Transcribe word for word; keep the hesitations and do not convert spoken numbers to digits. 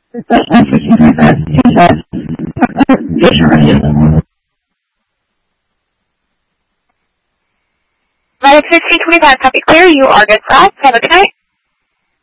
Medic sixteen twenty-five, copy clear. You are good for us. Have a good night.